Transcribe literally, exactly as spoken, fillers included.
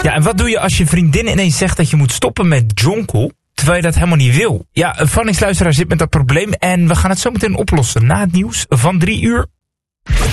Ja, en wat doe je als je vriendin ineens zegt dat je moet stoppen met jonkel, terwijl je dat helemaal niet wil? Ja, een Vanningsluisteraar zit met dat probleem en we gaan het zo meteen oplossen na het nieuws van drie uur.